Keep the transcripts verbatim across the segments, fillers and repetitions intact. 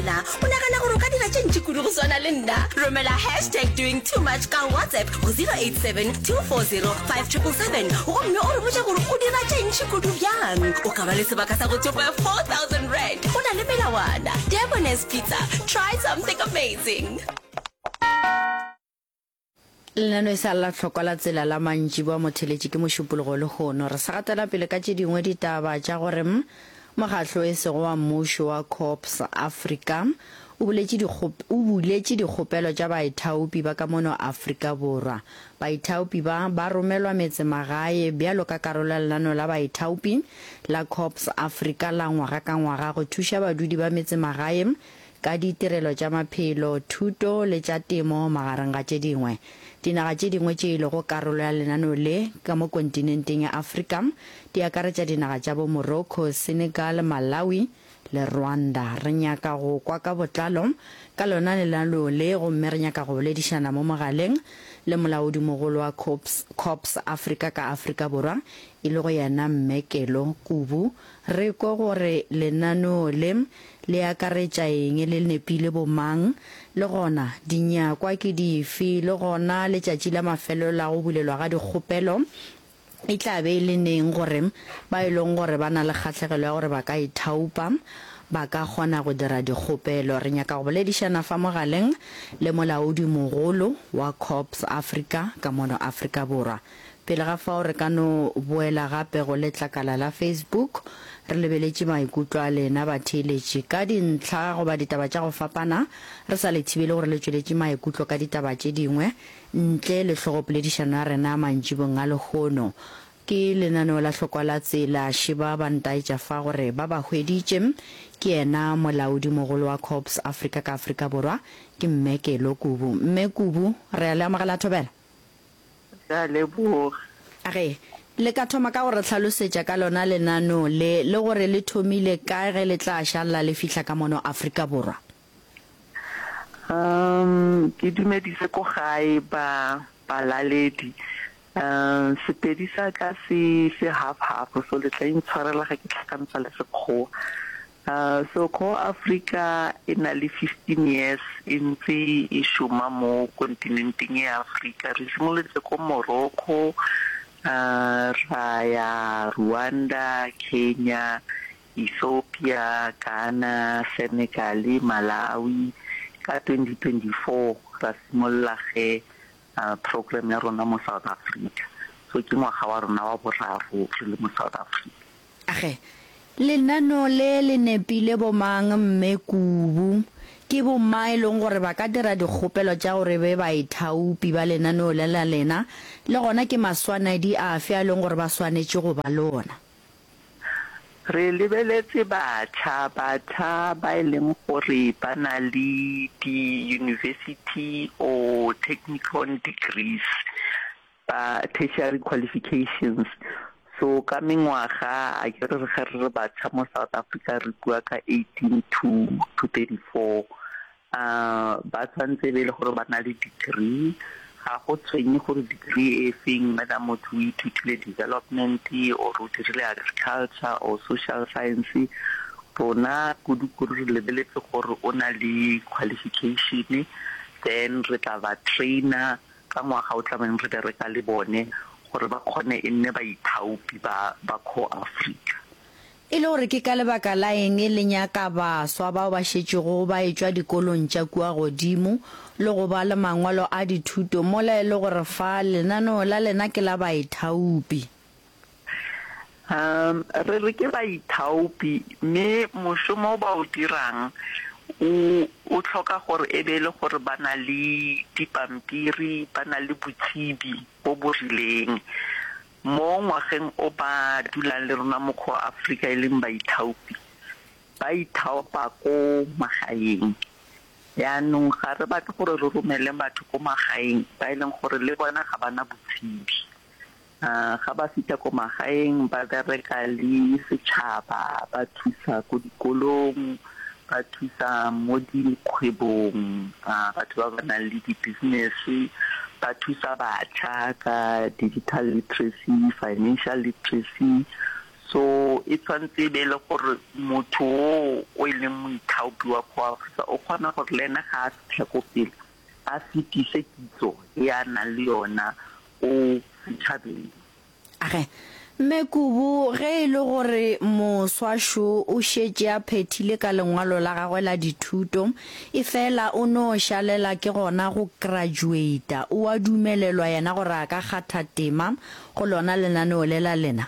Na una kana go roka dira tšentši kudu go swana le nna romela hashtag doing too much ka WhatsApp go zero eight seven two four zero five seven seven seven gomme o re botša gore o dira tšentši kudu bjang o ka ba le sebaka sa go tšopa four thousand rand go na le melawana. Debonair's Pizza, try something amazing. Lenano sa la tlhokwa la tsela la mantši ba motheletši ke mošupologo le gono re sa gatela pele ka tše dingwe ditaba tša gore Mokgatlo e sego wa mmušo wa Corps Africa o buletše dikgopelo tša baithaopi ba ka mono Afrika Borwa. Baithaopi ba ba romelwa metse magae bjalo ka karolo ya lenano la baithaopi la Corps Africa la ngwaga ka ngwaga go thuša badudi ba metse magae ka ditirelo tša maphelo, thuto le tša temo magareng ga tše dingwe. Dinaga tše dingwe tše ile go karolo ya lenano le ka mo kontinenteng ya Afrika di akaretša dinaga tša bo Morocco, Senegal, Malawi le Rwanda. Re nyaka go kwa ka botlalo ka lona lenano le gomme re nyaka go boledišana mo mogaleng le molaodi mogolo wa Corps Africa ka Afrika Borwa e le go yena Mmekelo Kubu. Re kwa gore lenano le le akaretša eng le nepile bomang le gona dinyakwa ke dife le gona letšatši la mafelo la go bulelwa ga dikgopelo e tla be le neng gore ba ileng gore ba na le kgatlhegelo ya gore ba ka ithaupa ba ka kgona go dira dikgopelo. Re nyaka go boledišana fa mogaleng le molaodi mogolo wa Corps Africa ka mono Afrika Borwa. Pele ga fao re ka no boela gape go letlakala la Facebook re lebeletše maikutlo a lena batheeletši ka dintlha go ba ditaba tša go fapana re sa le thibele gore le tšweletše maikutlo ka ditaba tše dingwe ntle le tlhogopoledišano ya rena mantšibong a lekgono. Ke lenaneo la tlhokwa la tsela Shiba ba ntaetša fa gore ba ba hweditše ke ena molaodi mogolo wa Corps Africa ka Afrika Borwa ke Mmekelo Kubu. Mme Kubu re a le amogela thobela. Ka leboga. Age le ka thoma ka gore tlhalosetša ka lona lenano le le gore le thomile ka ge le tla šalla le fihla ka mono Afrika Borwa. Um ke dumedise ko gae ba balaledi. Um sepedi sa ka se se half half so le tla intshwarela ga ke tlhakantsha le sekgowa. Uh, so ko Africa ina le fifteen years ntse e šoma mo kontinenteng ya Africa. Re simolotse ko Morocco, uh, raya Rwanda, Kenya, Ethiopia, Ghana, Senegal, Malawi. Ka twenty twenty-four ra simolla ge uh, program ya rona mo South Africa. So ke ngwaga wa rona wa boraro re le mo South Africa. Age lenano le le nepile bomang Mme Kubu ke bomang le gore ba ka dira dikgopelo tša gore be baithaopi ba lenano le la lena le gona ke maswanedi a fe a leng gore ba swanetše go ba lona. Re lebeletse batjha batjha ba e leng gore ba na le di-university or technical degrees ba tertiary qualifications. So ka mengwaga a ke re ga re batjha mo South Africa re bua ka eighteen to thirty-four. Uh ba tsantse be le gore ba na le degree ga go tshwenye gore degree e feng madam motho o ithutile development or o dirile agriculture or social science. Rona kudu-kudu re lebeletse gore o na le qualification then re tla ba trainer ka ngwaga o tlameng re bereka le bone gore ba kgone e nne ba ithaopi ba ba ko Africa. E le gore ke ka lebaka la eng le nyaka baswa bao ba šetšego ba etšwa dikolong tša kua godimo le go ba le mangwalo a dithuto mola e le gore fa lenano la lena ke la baithaopi. Um re re ke baithaopi mme mošomo ba o dirang o o tlhoka gore e be le gore ba na le dipampiri ba na le botsebi bo bo rileng mo ngwageng o ba dulang le rona mo ko Africa e leng baithaopi ba ithaopa ko magaeng. Yaanong ga re batla gore re romele batho ko magaeng ba e leng gore le bona ga bana botsebi. Uh, ga ba fita ko magaeng ba bereka le setšhaba ba thusa ko dikolong ba thusa mo dikgwebong batho ba ba nang le di-business ba thusa batjha ka digital literacy, financial literacy. so e tshwantse be le gore motho o e leng moithaopi wa go Africa o kgona gore le ena ga a tlheko pele a fitise kitso ya na le yona o setšhabeng. age mme Kubu ge e le gore moswasho o šetše a phethile ka lengwalo la gagwe la dithuto e fela o no shalela ke gona go graduata o a dumelelwa yena gore a ka kgatha tema go lona lenaneo le la lena?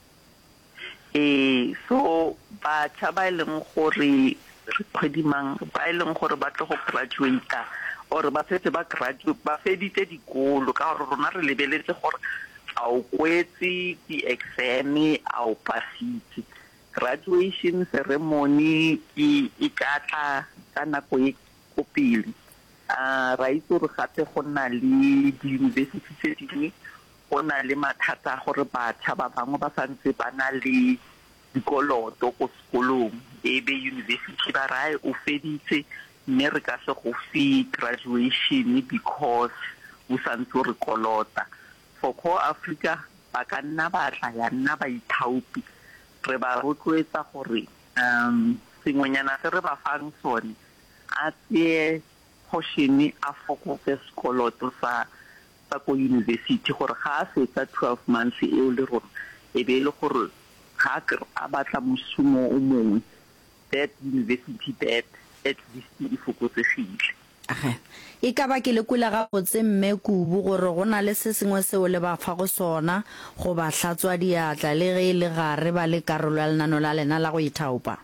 Eh so ba tša ba e leng gore re kgwedimang ba e leng gore ba tlo go graduata or ba setse ba graduate ba feditse dikolo ka gore rona re lebeletse gore a o kwetse di-exam a o pasitse. Graduation ceremony e ka tla ka nako e ko pele. Ah ra itse gore gape go nna le di-university tse dingwe go na le mathata gore batšha ba bangwe ba santse ba na le dikoloto ko sekolong e be university ba rae o feditse mme re ka se go fi graduation because o santse re kolota. For Co Africa ba ka nna ba tla ya nna ba ithaopi re ba rotloetsa gore um sengwenyana se re ba fang sone a tse portion a fokotse sekoloto sa sa ko university gore ga a fetsa twelve months e o le rona e be le gore ga a batla mosumo o mongwe that university debt at least e fokotsegile. age e ka ba ke le kula ga botse mme Kubu gore go na le se sengwe se o le ba fa go sona go ba hlatswa diatla le ge le gare ba le karolo ya lenano la lena la go ithaopa?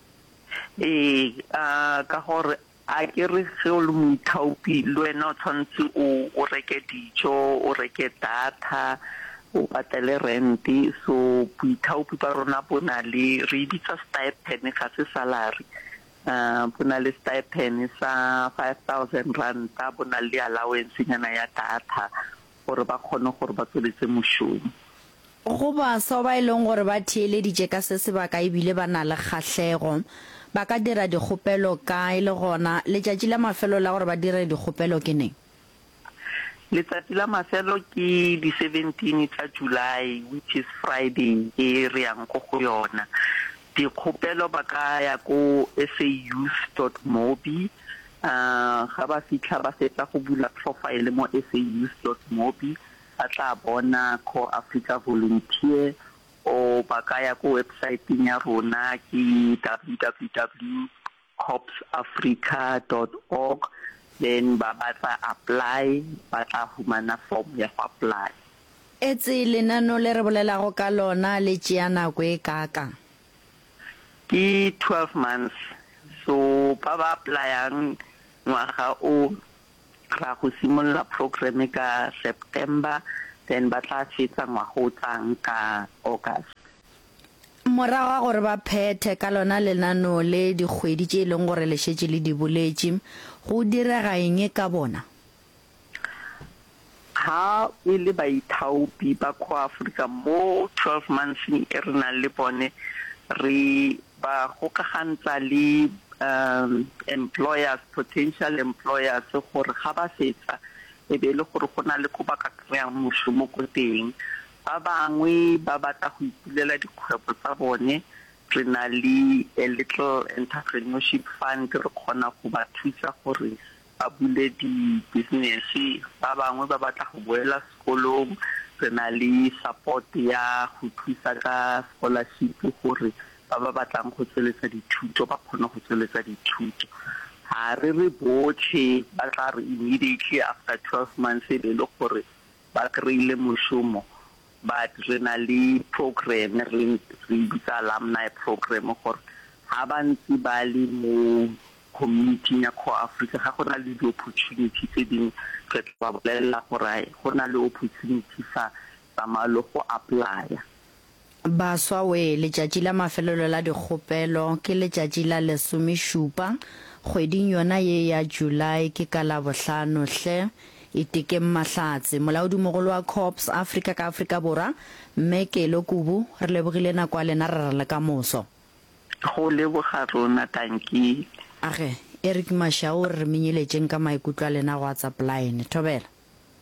eh a ka gore a ke re se o le moithaopi le wena o tshwantse o reke dijo o reke data o patele rent so boithaopi ba rona bona le re bitsa stipend ga se salary. Uh, bona le stipend sa five thousand rand ta bona le allowance nyana ya data gore ba kgone gore ba tsweletse mošomo. Go ba sa ba ileng gore ba theeleditše ka se se ba ka ebile ba na le kgatlhego ba ka dira dikgopelo ka ile gona letšatši la mafelo la gore ba dire dikgopelo ke neng? Letsatsi la mafelo ke di seventeen tsa July which is Friday e re yang go go yona. Dikgopelo ba ka ya ko s a youth dot mobi ah ga ba fitlha ba setla go bula profile mo s a youth dot mobi ba tla bona Co Africa volunteer o ba ka ya ko website ya rona ke w w w dot cops africa dot org then ba batla apply ba tla humana form ya go apply. Etse lenano le re bolelago ka lona le tšea nako e kaka? Ke twelve months so ba ba applyang ngwaga o ra go simolla program ka September then ba tla fetsa ngwaga o tlang ka August. Morago gore ba phethe ka lona lenano le dikgwedi tše leng gore le šetše le di boletše go direga eng ka bona? Ha e le baithaopi ba Co Africa mo twelve months e re na le bone re ba gokagantsa le um employers potential employers gore ga ba fetsa e be le gore go na le go ba ka kry-a mošomo ko teng ba bangwe ba batla go ipulela dikgwebo tsa bone re na le a little entrepreneurship fund re kgona go ba thusa gore ba bule di-business ba bangwe ba batla go boela sekolong re na le support ya go thusa ka scholarship gore ba ba batlang go tsweletsa dithuto ba kgona go tsweletsa dithuto ha re re botlhe ba tla re immediately after twelve months e le gore ba kry-ile mošomo but re na le program re bitsa alumni program gore ha ba ntse ba le mo community ya Co Africa ga go na le di-opportunity tse dingwe re tla ba bolelela gore go na le opportunity sa tsamalo go apply-a. Baswa we letšatši la mafelelo la dikgopelo ke letšatši la lesomešupa kgweding yona ye ya July ke ka la bohlano hle itekeng mahlatse molaodi mogolo wa Cops Africa ka Afrika Borwa mme Kelo Kubu re lebogile nako a lena re re le ka moso go leboga rona tanki age Eric Mashao re minyeletšeng ka maikutlo a lena go WhatsApp line Thobela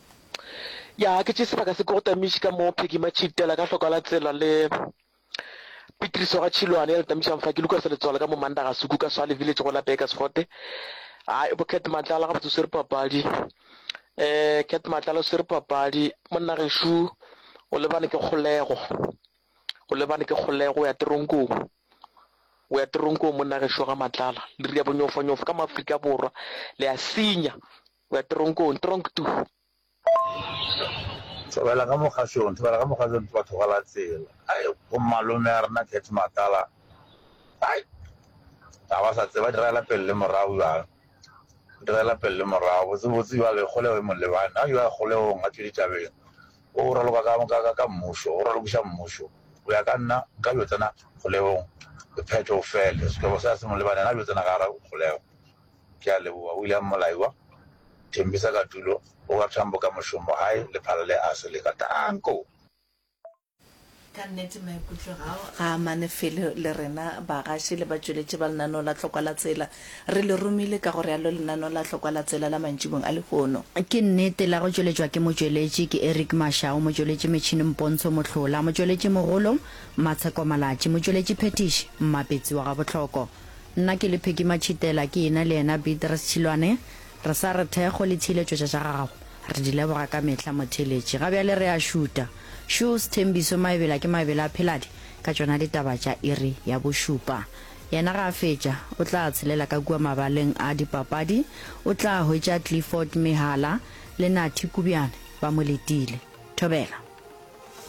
ya ke tse sebaka se go tamiša ka mo pheki machitela ka hloka la tsela le Pitriso ga Chilwane le tamisha mfaki luka sele tsola ka mo manda ga suku ka swale village go la Bakers Fort ai bo Ket Matlala ga botso sere papadi eh Ket Matlala sere papadi monna re shu o lebane ke kgolego o lebane ke kgolego ya tronko o ya tronko monna re shu ga Matlala le ria bonyofa nyofa ka Afrika borwa le a sinya o ya tronko tronk tu Tswela ka mogashong tswela ka mogashong twa thogala tsela ai go malome a rena Ket Matlala ai ta ba sa tseba direla pelle morao ya direla pelle morao botse botse ba le gole mo lebana yo a gole o ngatse ditabeng o ra loka ka ka ka mmusho o ra lokisha mmusho o ya ka nna ka yo tsena goleo ke phetho fele se go sa se mo lebana na yo tsena ga ra goleo ke a leboa William Molaiwa Thembisa ka tulo o ga tsambo ka moshomo ai le phalale a se le ka tanko ka nnete maikutlo ga mane fele le rena ba gashi le ba tsweletse ba lenano la tlhokwa la tsela re le romile ka gore ya lo lenano la tlhokwa la tsela la mantshibong a legono ke nnete la go tsweletswa ke motsweletsi ke Eric Mashao motsweletsi metšhini Mpontsho Motlhola motsweletsi mogolo Matsheko Malatsi motsweletsi Phetish mmapetsi wa ga botlhoko nna ke le Pheki Machitela ke ena le ena Beatrice Chilwane re sa re thego le tshiletso tsa gago re di leboga ka metla motheletši ga bjale re a shuta shoes Thembiso maebela ke maebela a pheladi ka tsona ditaba tša iri ya bošupa yena ga a fetša o tla tshelela ka kua mabaleng a dipapadi o tla hwetša Clifford Mehala le Nathi Kubiane ba mo letile thobela